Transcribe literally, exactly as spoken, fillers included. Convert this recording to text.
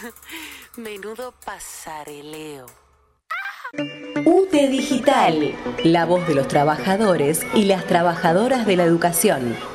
Menudo pasareleo. U T E Digital, la voz de los trabajadores y las trabajadoras de la educación.